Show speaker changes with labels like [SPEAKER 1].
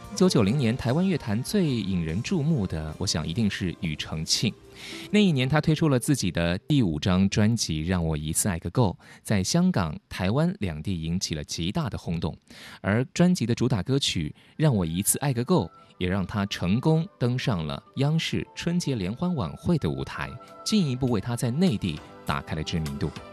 [SPEAKER 1] 1990年台湾乐坛最引人注目的，我想一定是庾澄庆。那一年，他推出了自己的第5张专辑《让我一次爱个够》，在香港、台湾两地引起了极大的轰动。而专辑的主打歌曲《让我一次爱个够》，也让他成功登上了央视春节联欢晚会的舞台，进一步为他在内地打开了知名度。